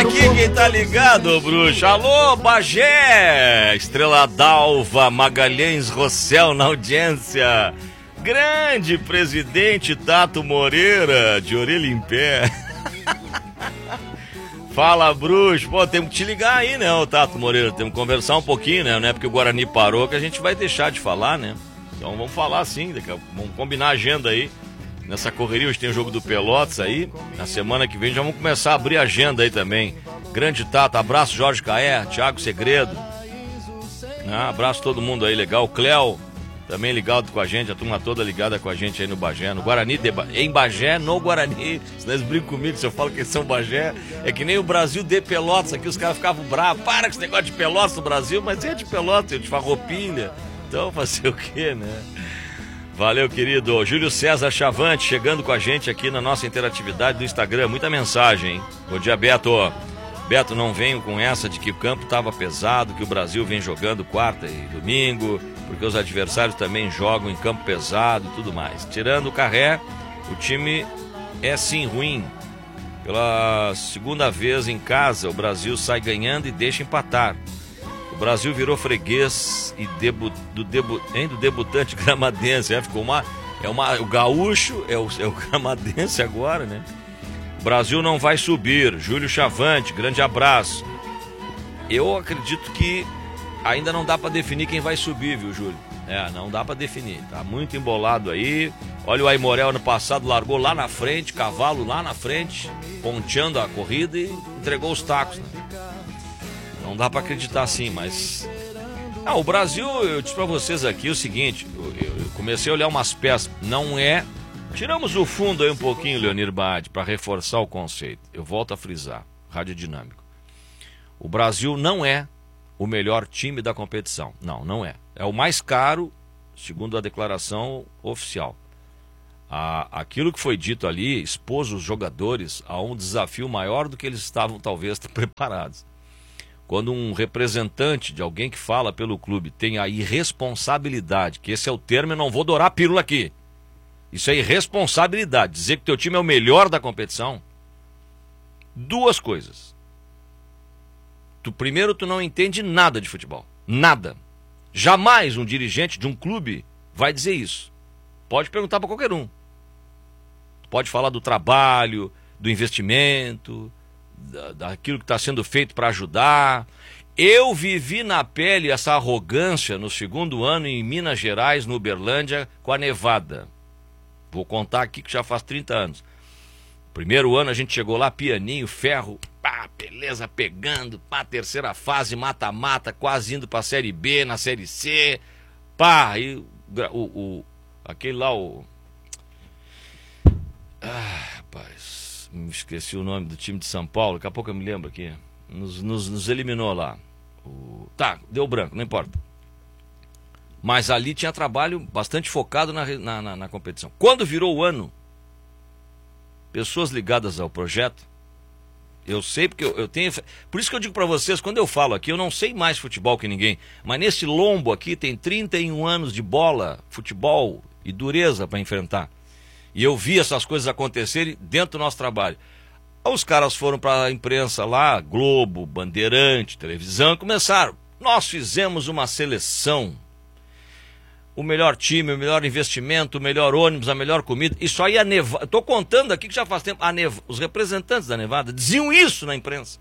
aqui quem tá ligado, bruxo. Alô, Bagé! Estrela d'Alva, Magalhães Rossel na audiência. Grande presidente Tato Moreira, de orelha em pé. Fala, bruxo. Pô, temos que te ligar aí, né, o Tato Moreira. Temos que conversar um pouquinho, né? Não é porque o Guarani parou que a gente vai deixar de falar, né? Então vamos falar sim, vamos combinar a agenda aí. Nessa correria, hoje tem o jogo do Pelotas aí. Na semana que vem já vamos começar a abrir a agenda aí também. Grande Tato, abraço Jorge Caé, Thiago Segredo. Abraço todo mundo aí, legal. Cléo, também ligado com a gente, a turma toda ligada com a gente aí no Bagé. No Guarani, em Bagé, no Guarani. Se eles brincam comigo, se eu falo que eles são Bagé, é que nem o Brasil de Pelotas. Aqui os caras ficavam bravos. Para com esse negócio de Pelotas no Brasil, mas é de Pelotas, é de Farroupilha. Então, fazer o quê, né? Valeu, querido. Júlio César Chavante chegando com a gente aqui na nossa interatividade do Instagram. Muita mensagem, hein? Bom dia, Beto. Beto, não venho com essa de que o campo estava pesado, que o Brasil vem jogando quarta e domingo, porque os adversários também jogam em campo pesado e tudo mais. Tirando o Carré, o time é sim ruim. Pela segunda vez em casa, o Brasil sai ganhando e deixa empatar. O Brasil virou freguês e do debutante gramadense. Ficou o gaúcho é o gramadense agora, né? O Brasil não vai subir. Júlio Chavante, grande abraço. Eu acredito que ainda não dá para definir quem vai subir, viu, Júlio? Não dá para definir. Tá muito embolado aí. Olha, o Aimorel ano passado largou lá na frente, cavalo lá na frente, ponteando a corrida e entregou os tacos, né? Não dá pra acreditar assim, mas... o Brasil, eu disse pra vocês aqui o seguinte, eu comecei a olhar umas peças, não é... Tiramos o fundo aí um pouquinho, Leonir Baade, pra reforçar o conceito. Eu volto a frisar, radiodinâmico. O Brasil não é o melhor time da competição. Não é. É o mais caro, segundo a declaração oficial. Aquilo que foi dito ali expôs os jogadores a um desafio maior do que eles estavam talvez preparados. Quando um representante de alguém que fala pelo clube tem a irresponsabilidade, que esse é o termo, eu não vou dourar a pílula aqui. Isso é irresponsabilidade. Dizer que teu time é o melhor da competição. Duas coisas. Primeiro, tu não entende nada de futebol. Nada. Jamais um dirigente de um clube vai dizer isso. Pode perguntar para qualquer um. Pode falar do trabalho, do investimento... daquilo que está sendo feito para ajudar. Eu vivi na pele essa arrogância no segundo ano em Minas Gerais, no Uberlândia, com a Nevada. Vou contar aqui que já faz 30 anos. Primeiro ano a gente chegou lá, pianinho, ferro, beleza, pegando, terceira fase, mata-mata, quase indo para a Série B, na Série C, aí aquele lá, rapaz, esqueci o nome do time de São Paulo, daqui a pouco eu me lembro aqui. Nos eliminou lá. Deu branco, não importa. Mas ali tinha trabalho bastante focado na competição. Quando virou o ano, pessoas ligadas ao projeto, eu sei porque eu tenho... Por isso que eu digo para vocês, quando eu falo aqui, eu não sei mais futebol que ninguém, mas nesse lombo aqui tem 31 anos de bola, futebol e dureza para enfrentar. E eu vi essas coisas acontecerem dentro do nosso trabalho. Os caras foram para a imprensa lá, Globo, Bandeirante, televisão, e começaram. Nós fizemos uma seleção. O melhor time, o melhor investimento, o melhor ônibus, a melhor comida. Isso aí a Nevada... Estou contando aqui que já faz tempo. Os representantes da Nevada diziam isso na imprensa.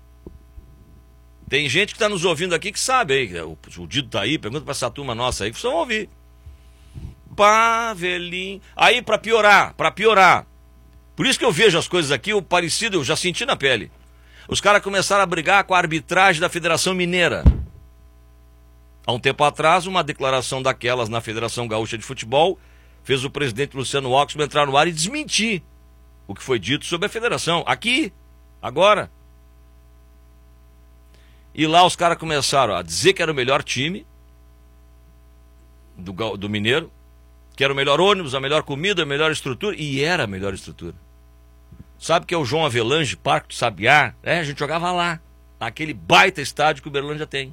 Tem gente que está nos ouvindo aqui que sabe aí. O Dido está aí, pergunta para essa turma nossa aí que vocês vão ouvir. Pavelinho. Aí, para piorar. Por isso que eu vejo as coisas aqui, o parecido eu já senti na pele. Os caras começaram a brigar com a arbitragem da Federação Mineira. Há um tempo atrás, uma declaração daquelas na Federação Gaúcha de Futebol fez o presidente Luciano Oxman entrar no ar e desmentir o que foi dito sobre a federação. Aqui, agora. E lá os caras começaram a dizer que era o melhor time do Mineiro, que era o melhor ônibus, a melhor comida, a melhor estrutura, e era a melhor estrutura. Sabe que é o João Avelange, Parque do Sabiá? A gente jogava lá, naquele baita estádio que o Uberlândia tem.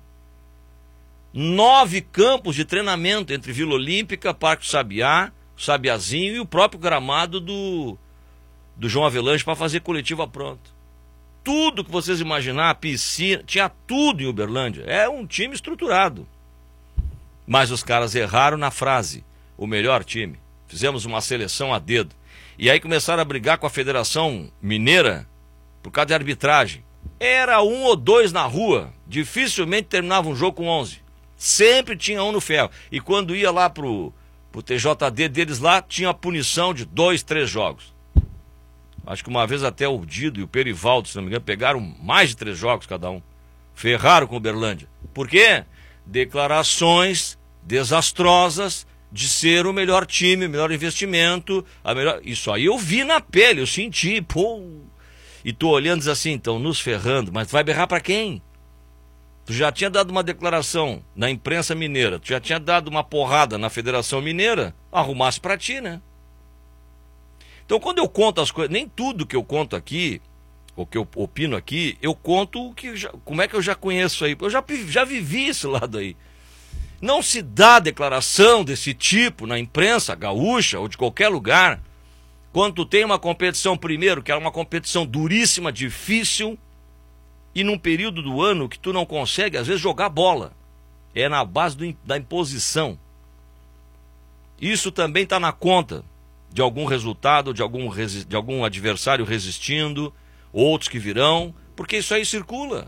9 campos de treinamento entre Vila Olímpica, Parque do Sabiá, Sabiazinho e o próprio gramado do João Avelange para fazer coletiva pronto. tudo que vocês imaginar, piscina, tinha tudo em Uberlândia. É um time estruturado. Mas os caras erraram na frase, o melhor time. Fizemos uma seleção a dedo. E aí começaram a brigar com a Federação Mineira por causa de arbitragem. Era 1 ou 2 na rua, dificilmente terminava um jogo com 11. Sempre tinha um no ferro. E quando ia lá pro TJD deles lá, tinha a punição de 2, 3 jogos. Acho que uma vez até o Dido e o Perivaldo, se não me engano, pegaram mais de 3 jogos cada um. Ferraram com o Uberlândia. Por quê? Declarações desastrosas de ser o melhor time, o melhor investimento, a melhor... Isso aí eu vi na pele, eu senti, pô. E tô olhando e diz assim, então, nos ferrando, mas vai berrar pra quem? Tu já tinha dado uma declaração na imprensa mineira, tu já tinha dado uma porrada na Federação Mineira, arrumasse pra ti, né? Então, quando eu conto as coisas, nem tudo que eu conto aqui, ou que eu opino aqui, eu conto como é que eu já conheço aí. Eu já vivi esse lado aí. Não se dá declaração desse tipo na imprensa gaúcha ou de qualquer lugar, quando tu tem uma competição, primeiro, que é uma competição duríssima, difícil, e num período do ano que tu não consegue, às vezes, jogar bola. É na base da imposição. Isso também está na conta de algum resultado, de algum adversário resistindo, outros que virão, porque isso aí circula.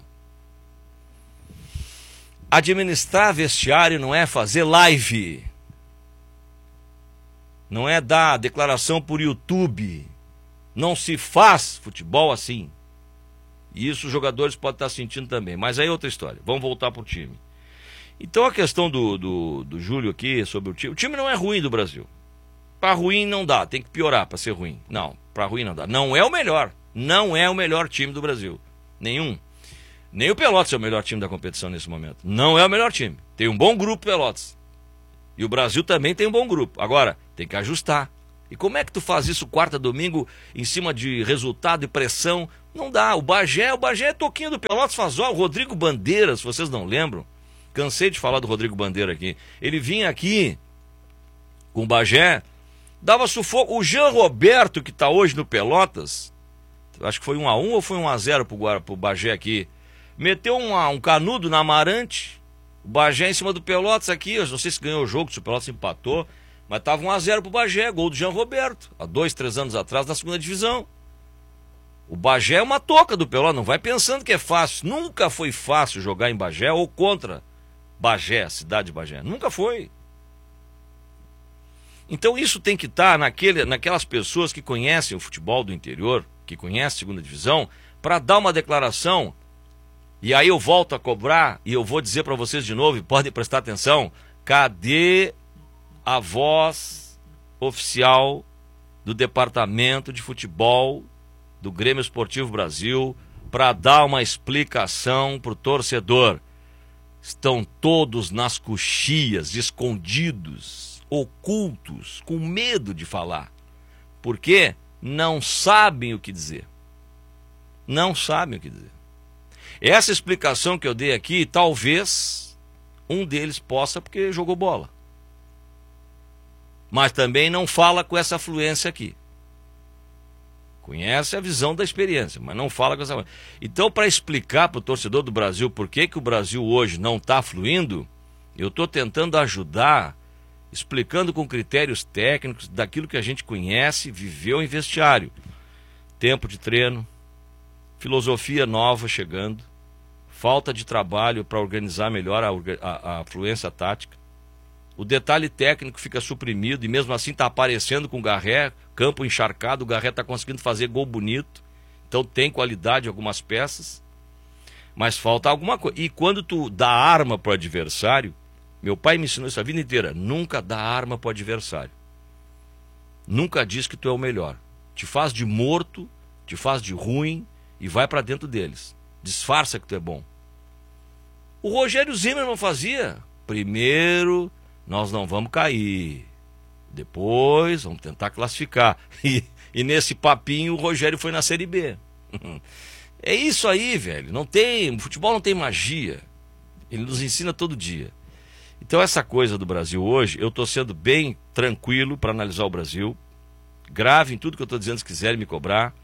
Administrar vestiário não é fazer live, não é dar declaração por YouTube, não se faz futebol assim. E isso os jogadores podem estar sentindo também, mas aí é outra história. Vamos voltar para o time. Então a questão do Júlio aqui sobre o time não é ruim do Brasil. Para ruim não dá, tem que piorar para ser ruim. Não, para ruim não dá. Não é o melhor. Não é o melhor time do Brasil. Nenhum. Nem o Pelotas é o melhor time da competição nesse momento. Não é o melhor time. Tem um bom grupo, Pelotas. E o Brasil também tem um bom grupo. Agora, tem que ajustar. E como é que tu faz isso quarta, domingo, em cima de resultado e pressão? Não dá. O Bagé é toquinho do Pelotas, faz ó. O Rodrigo Bandeira, se vocês não lembram. Cansei de falar do Rodrigo Bandeira aqui. Ele vinha aqui com o Bagé, dava sufoco. O Jean Roberto, que está hoje no Pelotas, acho que foi 1-1 ou foi 1-0 pro Bagé aqui, meteu um canudo na Amarante, o Bagé em cima do Pelotas aqui, eu não sei se ganhou o jogo, se o Pelotas empatou, mas estava 1-0 pro Bagé, gol do Jean Roberto, há 2, 3 anos atrás, na segunda divisão. O Bagé é uma toca do Pelotas, não vai pensando que é fácil, nunca foi fácil jogar em Bagé ou contra Bagé, cidade de Bagé, nunca foi. Então isso tem que estar naquelas pessoas que conhecem o futebol do interior, que conhecem a segunda divisão, para dar uma declaração. E aí eu volto a cobrar e eu vou dizer para vocês de novo, e podem prestar atenção, cadê a voz oficial do Departamento de Futebol do Grêmio Esportivo Brasil para dar uma explicação para o torcedor? Estão todos nas coxias, escondidos, ocultos, com medo de falar. Por quê? Não sabem o que dizer. Não sabem o que dizer. Essa explicação que eu dei aqui, talvez um deles possa, porque jogou bola. Mas também não fala com essa fluência aqui. Conhece a visão da experiência, mas não fala com essa... Então, para explicar para o torcedor do Brasil por que o Brasil hoje não está fluindo, eu estou tentando ajudar, explicando com critérios técnicos daquilo que a gente conhece, viveu em vestiário. Tempo de treino, filosofia nova chegando, falta de trabalho para organizar melhor a fluência tática. O detalhe técnico fica suprimido e mesmo assim está aparecendo com o Garré, campo encharcado, o Garré está conseguindo fazer gol bonito, então tem qualidade em algumas peças, mas falta alguma coisa. E quando tu dá arma para o adversário, meu pai me ensinou isso a vida inteira, nunca dá arma para o adversário. Nunca diz que tu é o melhor. Te faz de morto, te faz de ruim e vai para dentro deles. Disfarça que tu é bom. O Rogério Zimmermann fazia. Primeiro, nós não vamos cair. Depois, vamos tentar classificar. E nesse papinho, o Rogério foi na Série B. É isso aí, velho. Não tem, o futebol não tem magia. Ele nos ensina todo dia. Então essa coisa do Brasil hoje, eu estou sendo bem tranquilo para analisar o Brasil. Gravem tudo que eu estou dizendo se quiserem me cobrar.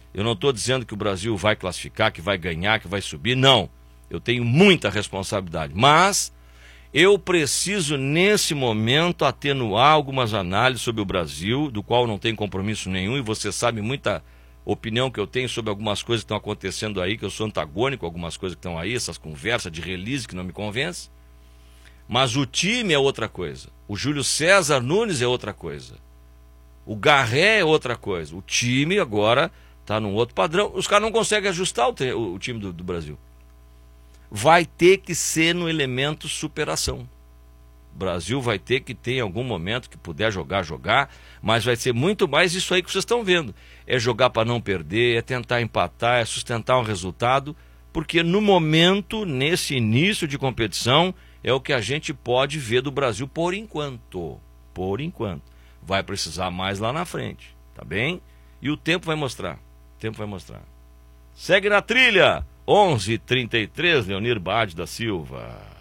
Eu não estou dizendo que o Brasil vai classificar, que vai ganhar, que vai subir. Não. Eu tenho muita responsabilidade. Mas eu preciso, nesse momento, atenuar algumas análises sobre o Brasil, do qual não tenho compromisso nenhum, e você sabe muita opinião que eu tenho sobre algumas coisas que estão acontecendo aí, que eu sou antagônico a algumas coisas que estão aí, essas conversas de release que não me convencem. Mas o time é outra coisa. O Júlio César Nunes é outra coisa. O Garré é outra coisa. O time agora está num outro padrão. Os caras não conseguem ajustar o time do Brasil. Vai ter que ser no elemento superação. O Brasil vai ter que ter em algum momento que puder jogar, mas vai ser muito mais isso aí que vocês estão vendo. É jogar para não perder, é tentar empatar, é sustentar um resultado, porque no momento, nesse início de competição, é o que a gente pode ver do Brasil por enquanto. Por enquanto. Vai precisar mais lá na frente, tá bem? E o tempo vai mostrar. O tempo vai mostrar. Segue na trilha! 11h33, Leonir Bade da Silva.